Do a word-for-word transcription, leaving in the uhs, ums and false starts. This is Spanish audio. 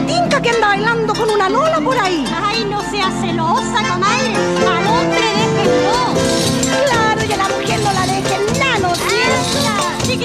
me tinca que anda bailando con una Lola por ahí.